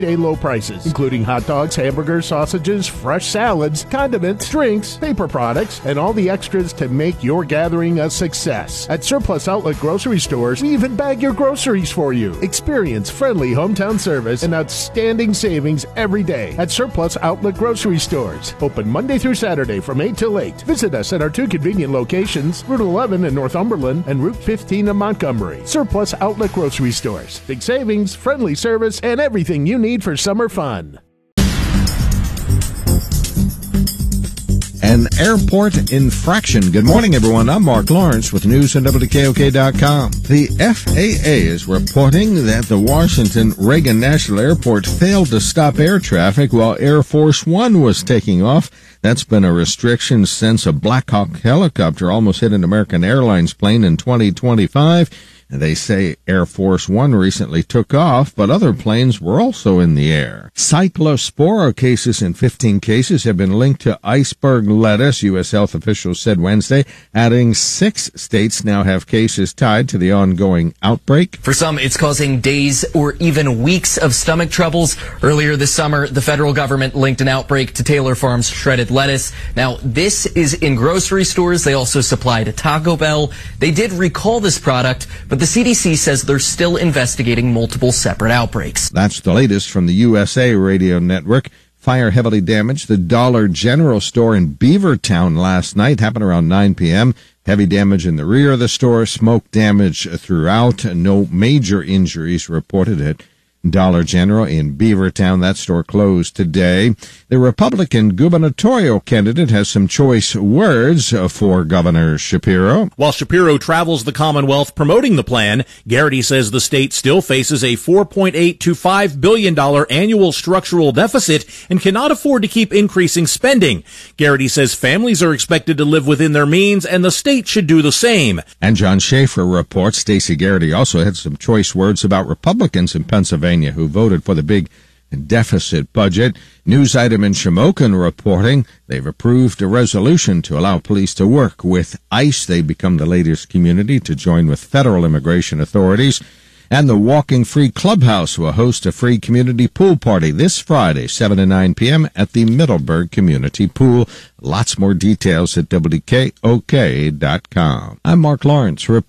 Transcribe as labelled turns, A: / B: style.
A: Day low prices, including hot dogs, hamburgers, sausages, fresh salads, condiments, drinks, paper products, and all the extras to make your gathering a success. At Surplus Outlet Grocery Stores, we even bag your groceries for you. Experience friendly hometown service and outstanding savings every day at Surplus Outlet Grocery Stores. Open Monday through Saturday from 8 till 8. Visit us at our two convenient locations, Route 11 in Northumberland and Route 15 in Montgomery. Surplus Outlet Grocery Stores. Big savings, friendly service, and everything you need for summer fun.
B: An airport infraction. Good morning, everyone. I'm Mark Lawrence with news on WKOK.com. The FAA is reporting that the Washington Reagan National Airport failed to stop air traffic while Air Force One was taking off. That's been a restriction since a Black Hawk helicopter almost hit an American Airlines plane in 2025. They say Air Force One recently took off, but other planes were also in the air. Cyclospora cases in 15 cases have been linked to iceberg lettuce, U.S. health officials said Wednesday, adding 6 states now have cases tied to the ongoing outbreak.
C: For some, it's causing days or even weeks of stomach troubles. Earlier this summer, the federal government linked an outbreak to Taylor Farms shredded lettuce. Now, this is in grocery stores. They also supply to Taco Bell. They did recall this product, but the CDC says they're still investigating multiple separate outbreaks.
B: That's the latest from the USA Radio Network. Fire heavily damaged the Dollar General store in Beavertown last night. Happened around 9 p.m. Heavy damage in the rear of the store, smoke damage throughout. No major injuries reported at Dollar General in Beavertown. That store closed today. The Republican gubernatorial candidate has some choice words for Governor Shapiro.
D: While Shapiro travels the Commonwealth promoting the plan, Garrity says the state still faces a $4.8 to $5 billion annual structural deficit and cannot afford to keep increasing spending. Garrity says families are expected to live within their means and the state should do the same.
B: And John Schaefer reports Stacey Garrity also had some choice words about Republicans in Pennsylvania who voted for the big deficit budget. News item in Shamokin reporting they've approved a resolution to allow police to work with ICE. They become the latest community to join with federal immigration authorities. And the Walking Free Clubhouse will host a free community pool party this Friday, 7 to 9 p.m. at the Middleburg Community Pool. Lots more details at WKOK.com. I'm Mark Lawrence.